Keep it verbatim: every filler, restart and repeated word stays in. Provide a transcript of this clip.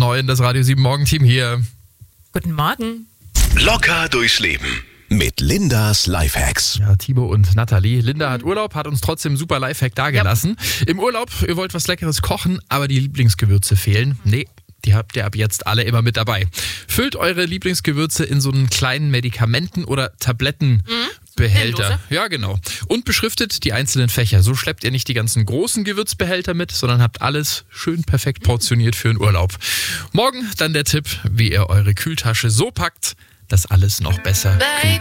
neun, das Radio sieben Morgenteam hier. Guten Morgen. Locker durchs Leben mit Lindas Lifehacks. Ja, Timo und Nathalie. Linda hat Urlaub, hat uns trotzdem super Lifehack dagelassen. Ja. Im Urlaub, ihr wollt was Leckeres kochen, aber die Lieblingsgewürze fehlen. Nee. Die habt ihr ab jetzt alle immer mit dabei. Füllt eure Lieblingsgewürze in so einen kleinen Medikamenten- oder Tablettenbehälter. Mhm. Ja, genau. Und beschriftet die einzelnen Fächer. So schleppt ihr nicht die ganzen großen Gewürzbehälter mit, sondern habt alles schön perfekt portioniert für den Urlaub. Morgen dann der Tipp, wie ihr eure Kühltasche so packt, dass alles noch besser kühl bleibt.